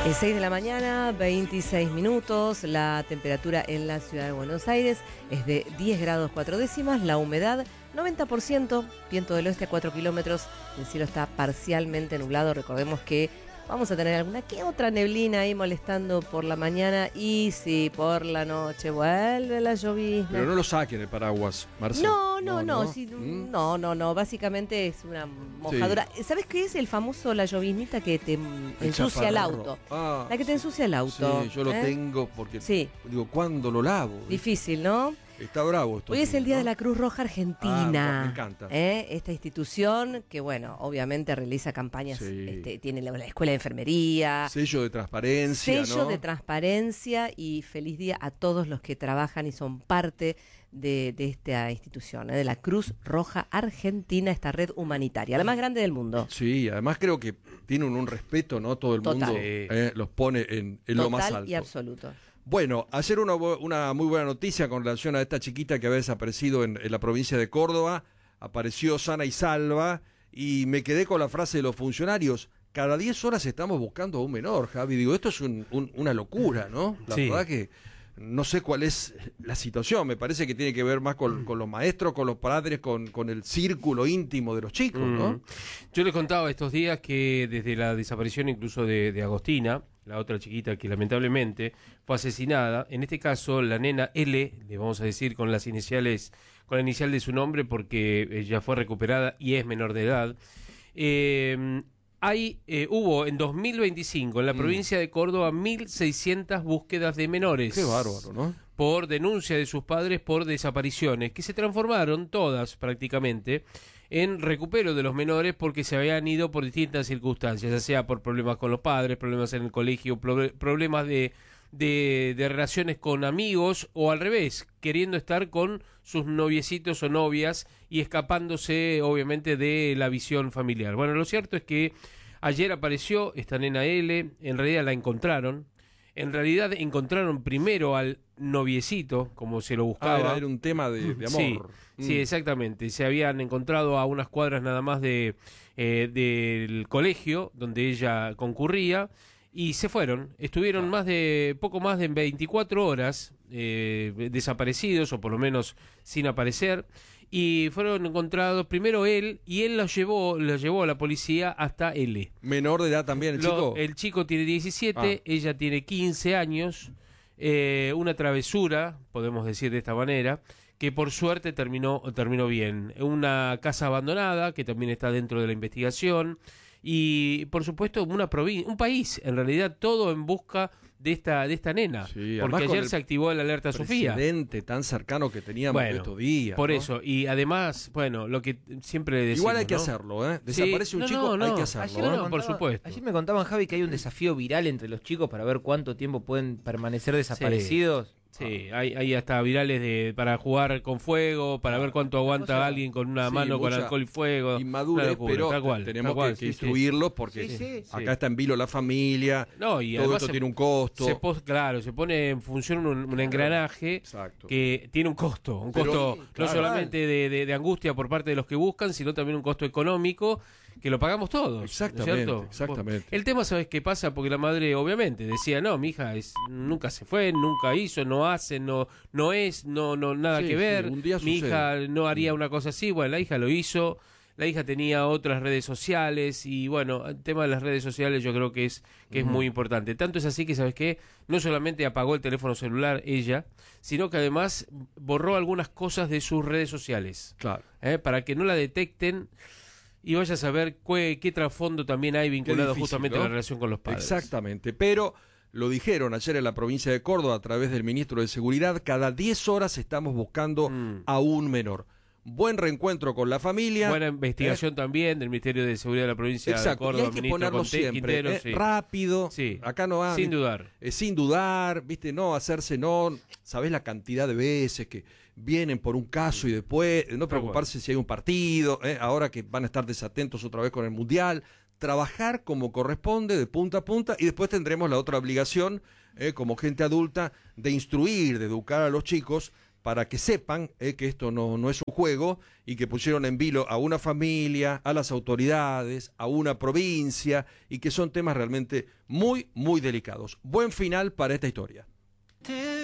Es 6 de la mañana, 26 minutos, la temperatura en la ciudad de Buenos Aires es de 10 grados 4 décimas, la humedad 90%, viento del oeste a 4 kilómetros, el cielo está parcialmente nublado, recordemos que vamos a tener alguna que otra neblina ahí molestando por la mañana y sí, por la noche vuelve la llovizna. Pero no lo saquen el paraguas, Marcelo. No, básicamente es una mojadura. Sí. ¿Sabes qué es el famoso la lloviznita que te ensucia el auto? Ah, la que te ensucia el auto. Sí, yo lo tengo porque digo, ¿cuándo lo lavo? Difícil, ¿no? Está bravo esto. Hoy es el Día de la Cruz Roja Argentina. Me encanta. Esta institución que, bueno, obviamente realiza campañas, tiene la escuela de enfermería. Sello de transparencia, Sello de transparencia y feliz día a todos los que trabajan y son parte de esta institución, de la Cruz Roja Argentina, esta red humanitaria, la más grande del mundo. Sí, además creo que tienen un respeto, ¿no? Todo el mundo los pone en lo más alto. Total y absoluto. Bueno, ayer una muy buena noticia con relación a esta chiquita que había desaparecido en la provincia de Córdoba, apareció sana y salva, y me quedé con la frase de los funcionarios: cada 10 horas estamos buscando a un menor, Javi. Digo, esto es una locura, ¿no? La verdad que no sé cuál es la situación, me parece que tiene que ver más con los maestros, con los padres, con el círculo íntimo de los chicos, ¿no? Yo les contaba estos días que desde la desaparición incluso de Agostina, la otra chiquita que lamentablemente fue asesinada, en este caso la nena L, le vamos a decir con la inicial de su nombre porque ella fue recuperada y es menor de edad, hubo en 2025 en la provincia de Córdoba 1.600 búsquedas de menores. Qué bárbaro, ¿no? Por denuncia de sus padres por desapariciones, que se transformaron todas prácticamente en recupero de los menores porque se habían ido por distintas circunstancias, ya sea por problemas con los padres, problemas en el colegio, problemas de relaciones con amigos o al revés, queriendo estar con sus noviecitos o novias y escapándose obviamente de la visión familiar. Bueno, lo cierto es que ayer apareció esta nena L, en realidad la encontraron. En realidad encontraron primero al noviecito, como se lo buscaba. Era un tema de amor. Sí, exactamente. Se habían encontrado a unas cuadras nada más del colegio donde ella concurría y se fueron. Estuvieron poco más de 24 horas desaparecidos, o por lo menos sin aparecer, y fueron encontrados primero él, y él los llevó a la policía hasta L. Menor de edad también el chico. El chico tiene 17, ella tiene 15 años, una travesura, podemos decir de esta manera, que por suerte terminó bien. Una casa abandonada, que también está dentro de la investigación, y por supuesto un país, en realidad todo en busca de esta nena, porque ayer se activó la alerta Sofía. Precedente tan cercano que teníamos estos días. Por eso, y además, lo que siempre decimos, igual hay que hacerlo, desaparece un chico, hay que hacerlo. Por supuesto. Ayer me contaban, Javi, que hay un desafío viral entre los chicos para ver cuánto tiempo pueden permanecer desaparecidos. Sí, hay hasta virales para jugar con fuego, para ver cuánto aguanta alguien con una mano con alcohol y fuego. Inmadurez, pero tenemos que instruirlos porque acá está en vilo la familia, y todo esto tiene un costo. Se pone en función un engranaje que tiene un costo no solamente de angustia por parte de los que buscan, sino también un costo económico que lo pagamos todos. Exactamente. El tema, ¿sabes qué pasa? Porque la madre obviamente decía, no, mi hija nunca se fue, nunca hizo, no hace, no es, nada que ver, mi hija no haría una cosa así. Bueno, la hija lo hizo, la hija tenía otras redes sociales y bueno, el tema de las redes sociales yo creo que es muy importante. Tanto es así que, ¿sabes qué? No solamente apagó el teléfono celular ella, sino que además borró algunas cosas de sus redes sociales. Claro. Para que no la detecten y vaya a saber qué trasfondo también hay vinculado justamente a la relación con los padres. Exactamente, pero lo dijeron ayer en la provincia de Córdoba a través del ministro de Seguridad, cada 10 horas estamos buscando a un menor. Buen reencuentro con la familia. Buena investigación también del Ministerio de Seguridad de la provincia de Córdoba. Y hay que ponerlo siempre, rápido, acá no hay. Sin dudar. Sin dudar, no hacerse, sabés la cantidad de veces que vienen por un caso y después, no preocuparse si hay un partido, ahora que van a estar desatentos otra vez con el Mundial. Trabajar como corresponde de punta a punta y después tendremos la otra obligación como gente adulta de instruir, de educar a los chicos para que sepan que esto no es un juego y que pusieron en vilo a una familia, a las autoridades, a una provincia y que son temas realmente muy, muy delicados. Buen final para esta historia.